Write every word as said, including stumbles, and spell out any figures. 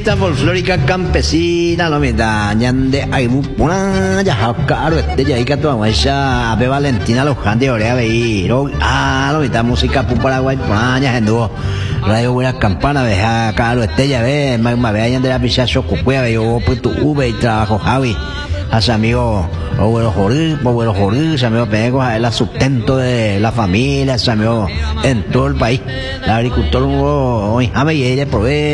fiesta folclórica campesina, lo mira, ñande, ay, puna, ya, caro, este, ya, y que tu abuela, Ave Valentina, los cantos, orea, veí, ah, lo mira, música, pu, Paraguay, puna, ya, gente, radio, buenas campanas, veja, caro, este, ya, ve, me vea, ya, de la pichacho, cucuea, ve, yo, pues, tu, V, y trabajo, Javi, a su amigo, o bueno, jorir, o bueno, jorir, su amigo, pego, a el sustento de la familia, su amigo, en todo el país, el agricultor, hoy, Javi, y ella, provee,